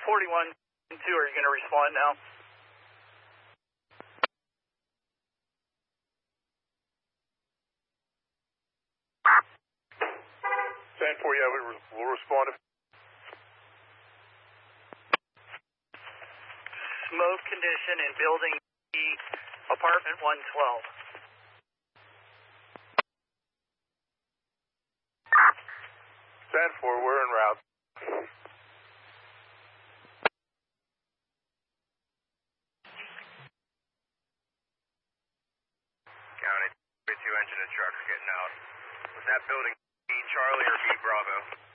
41-2, are you going to respond now? San 4, yeah, we'll respond. Smoke condition in building E, apartment 112. San 4, we're en route. County, 2 engine and trucks getting out. Was that building B Charlie or B Bravo?